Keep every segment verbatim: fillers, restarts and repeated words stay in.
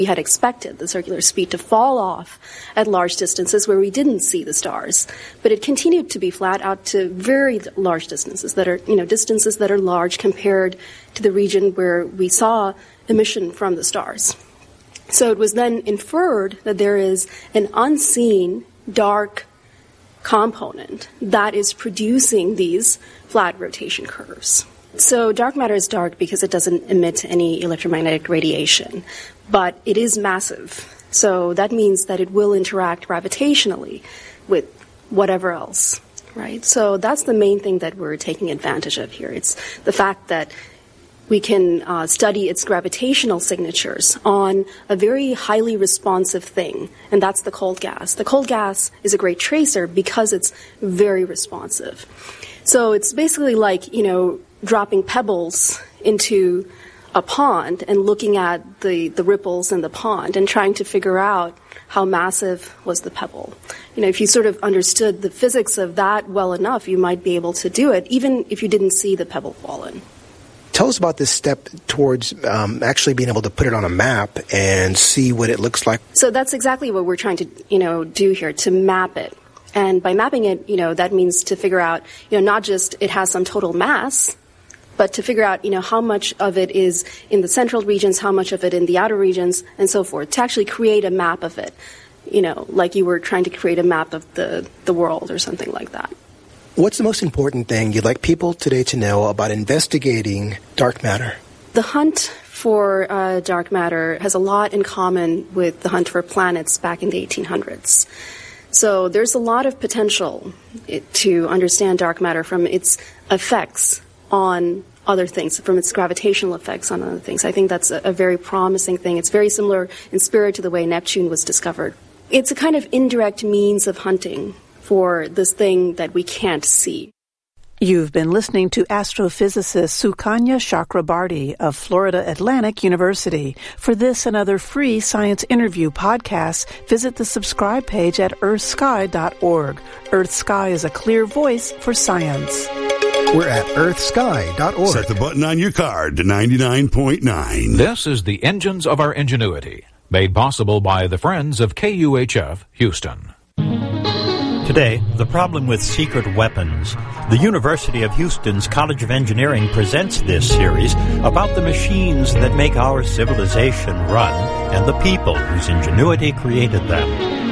We had expected the circular speed to fall off at large distances where we didn't see the stars, but it continued to be flat out to very large distances that are, you know, distances that are large compared to the region where we saw emission from the stars. So it was then inferred that there is an unseen dark component that is producing these flat rotation curves. So dark matter is dark because it doesn't emit any electromagnetic radiation, but it is massive. So that means that it will interact gravitationally with whatever else, right? So that's the main thing that we're taking advantage of here. It's the fact that we can uh, study its gravitational signatures on a very highly responsive thing, and that's the cold gas. The cold gas is a great tracer because it's very responsive. So it's basically like, you know, dropping pebbles into a pond and looking at the, the ripples in the pond and trying to figure out how massive was the pebble. You know, if you sort of understood the physics of that well enough, you might be able to do it, even if you didn't see the pebble fallen. Tell us about this step towards um, actually being able to put it on a map and see what it looks like. So that's exactly what we're trying to, you know, do here, to map it. And by mapping it, you know, that means to figure out, you know, not just it has some total mass, but to figure out, you know, how much of it is in the central regions, how much of it in the outer regions, and so forth, to actually create a map of it, you know, like you were trying to create a map of the, the world or something like that. What's the most important thing you'd like people today to know about investigating dark matter? The hunt for uh, dark matter has a lot in common with the hunt for planets back in the eighteen hundreds. So there's a lot of potential to understand dark matter from its effects on other things, from its gravitational effects on other things. I think that's a, a very promising thing. It's very similar in spirit to the way Neptune was discovered. It's a kind of indirect means of hunting for this thing that we can't see. You've been listening to astrophysicist Sukanya Chakrabarty of Florida Atlantic University. For this and other free science interview podcasts, visit the subscribe page at earth sky dot org. EarthSky is a clear voice for science. We're at earth sky dot org. Set the button on your card to ninety-nine point nine. This is the Engines of Our Ingenuity, made possible by the Friends of K U H F Houston. Today, the problem with secret weapons. The University of Houston's College of Engineering presents this series about the machines that make our civilization run and the people whose ingenuity created them.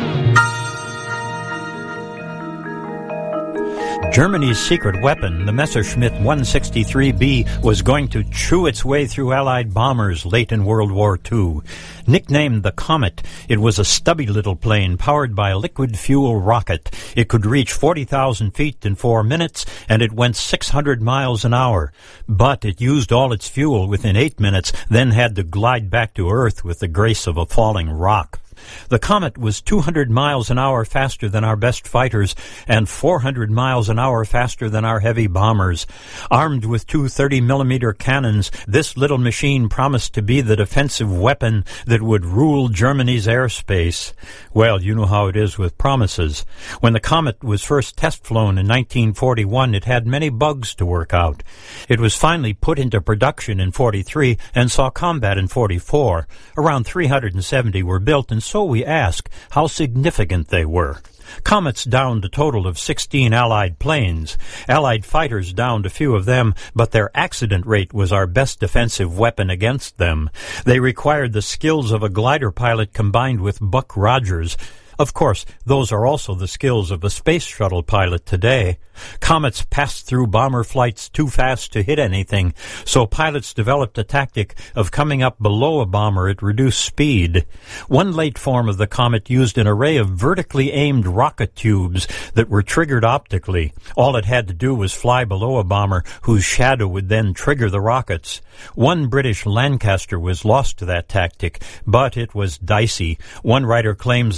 Germany's secret weapon, the Messerschmitt one sixty-three B, was going to chew its way through Allied bombers late in World War Two. Nicknamed the Comet, it was a stubby little plane powered by a liquid fuel rocket. It could reach forty thousand feet in four minutes, and it went six hundred miles an hour. But it used all its fuel within eight minutes, then had to glide back to Earth with the grace of a falling rock. The Comet was two hundred miles an hour faster than our best fighters and four hundred miles an hour faster than our heavy bombers. Armed with two thirty millimeter cannons, this little machine promised to be the defensive weapon that would rule Germany's airspace. Well, you know how it is with promises. When the Comet was first test flown in nineteen forty-one, it had many bugs to work out. It was finally put into production in forty-three and saw combat in forty-four. Around three hundred seventy were built, and so we ask how significant they were. Comets downed a total of sixteen Allied planes. Allied fighters downed a few of them, but their accident rate was our best defensive weapon against them. They required the skills of a glider pilot combined with Buck Rogers. Of course, those are also the skills of a space shuttle pilot today. Comets passed through bomber flights too fast to hit anything, so pilots developed a tactic of coming up below a bomber at reduced speed. One late form of the Comet used an array of vertically aimed rocket tubes that were triggered optically. All it had to do was fly below a bomber whose shadow would then trigger the rockets. One British Lancaster was lost to that tactic, but it was dicey. One writer claims that clouds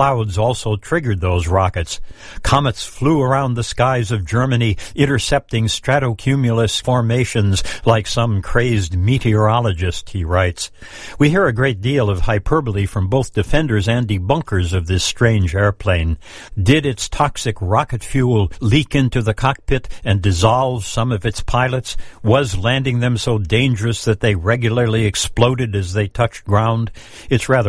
clouds also triggered those rockets. Comets flew around the skies of Germany, intercepting stratocumulus formations like some crazed meteorologist, he writes. We hear a great deal of hyperbole from both defenders and debunkers of this strange airplane. Did its toxic rocket fuel leak into the cockpit and dissolve some of its pilots? Was landing them so dangerous that they regularly exploded as they touched ground? It's rather